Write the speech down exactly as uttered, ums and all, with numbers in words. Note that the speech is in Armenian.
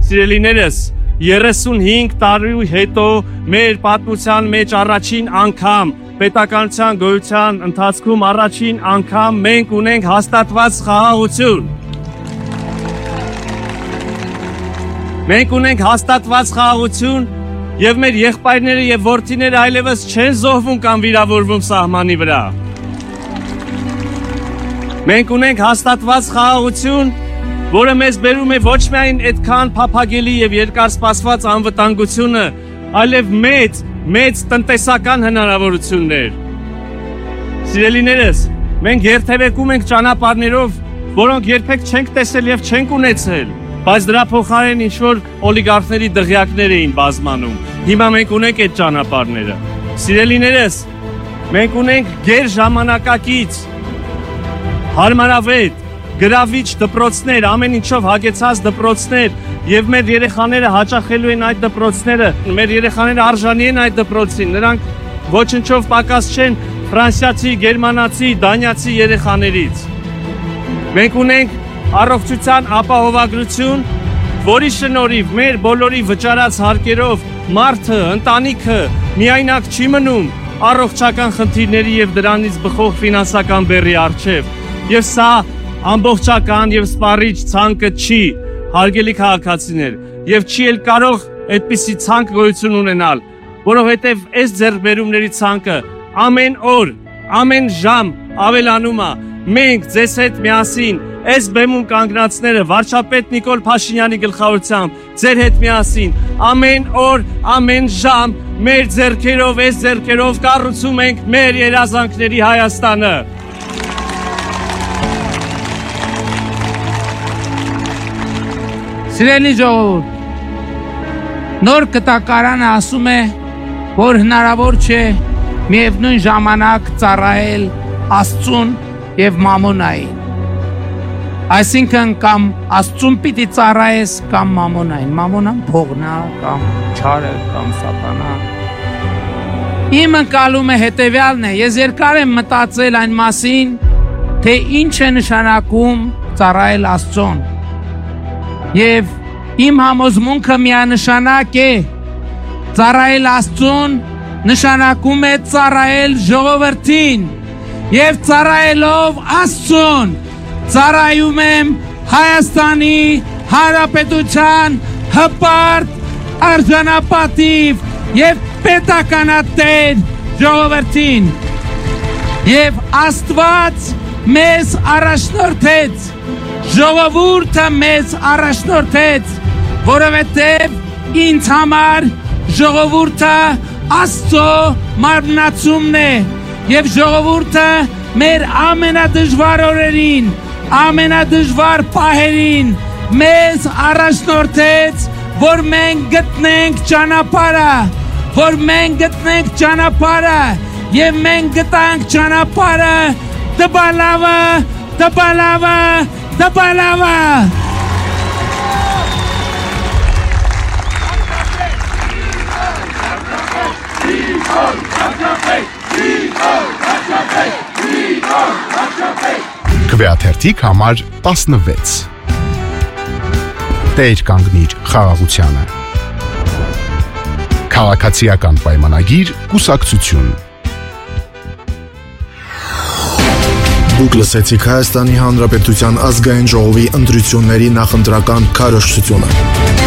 Սիրելիներս, երեսունհինգ տարի հետո մեր պատմության մեջ առաջին անգամ պետականության գոյության ընթացքում առաջին անգամ մենք ունենք հաստատված խաղաղություն։ Մենք ունենք հաստատված խաղաղություն եւ մեր եղբայրները եւ որդիները այլևս չեն զոհվում կամ վիրավորվում սահմանի վրա։ Մենք ունենք հաստատված խաղաղություն, որը մեզ բերում է ոչ միայն այդքան փափագելի եւ երկար սպասված անվտանգությունը, այլև մեծ, մեծ տնտեսական հնարավորություններ։ Սիրելիներս, մենք երթևեկում ենք ճանապարհներով, որոնք երբեք չենք տեսել եւ չենք ունեցել, բայց դրա փոխարեն ինչ-որ օլիգարխների դղյակներ էին բազմանում։ Հիմա մենք ունենք այդ ճանապարհները։ Սիրելիներս, մենք ունենք գեր ժամանակակից, հարմարավետ, գրավիչ դպրոցներ, ամեն ինչով հագեցած դպրոցներ եւ մեր երեխաները հաճախելու են այդ դպրոցները, մեր երեխաները արժանի են այդ դպրոցին, նրանք ոչնչով պակաս չեն ֆրանսիացի, գերմանացի, դանիացի երեխաներից։ Մենք ունենք առողջության ապահովագրություն, որի շնորհիվ մեր բոլորի վճարած հարկերով մարդը, ընտանիքը միայնակ չի մնում առողջական խնդիրների եւ դրանից բխող ֆինանսական բեռի առջեւ։ Եվ սա ամբողջական եւ սպառիչ ցանկը չի, հարգելի քաղաքացիներ, եւ չի էլ կարող այդպիսի ցանկ գոյություն ունենալ, որովհետեւ այս ձեռքբերումների ցանկը ամեն օր, ամեն ժամ ավելանում է։ Մենք ձեզ հետ միասին, այս բեմում կանգնածները վարչապետ Նիկոլ Փաշինյանի գլխավորությամբ, ձեր հետ միասին, ամեն օր, ամեն ժամ մեր ձեռքերով, այս ձեռքերով կառուցում ենք մեր երազանքների Հայաստանը։ Սիրելի ժողովուրդ, նոր կտակարանը ասում է, որ հնարավոր չէ միևնույն ժամանակ ծառայել Աստծուն եւ մամոնային։ Այսինքն կամ Աստծուն պիտի ծառայես կամ մամոնային։ Մամոնան փողն է կամ չարը կամ սատանա։ Իմ ընկալումը հետեւյալն է. ես երկար եմ մտածել այն մասին, թե ինչ է նշանակում ծառայել Աստծուն։ Եվ իմ համոզմունքը միանշանակ է, ծառայել Աստծուն նշանակում է ծառայել ժողովրդին, եւ ծառայելով Աստծուն ծառայում եմ Հայաստանի Հանրապետության հպարտ, արժանապատիվ եւ պետականատեր ժողովրդին։ Եվ Աստված մեզ առաջնորդեց, ժողովուրդը մեզ առաջնորդեց, որովհետև ինձ համար ժողովուրդը Աստծո մարմնացումն է եւ ժողովուրդը մեր ամենադժվար օրերին, ամենադժվար պահերին մեզ առաջնորդեց, որ մենք գտնենք ճանապարհը, որ մենք գտնենք ճանապարհը եւ մենք գտանք ճանապարհը դպալավը, դպալավը, դպալավը։ Քվեաթերթիկ համար տասնվեց։ Տեր կանգնիր խաղաղությանը։ Քաղաքացիական պայմանագիր կուսակցություն։ Դուք լսեցիք Հայաստանի Հանրապետության ազգային ժողովի ընտրությունների նախընտրական քարոզչությունը։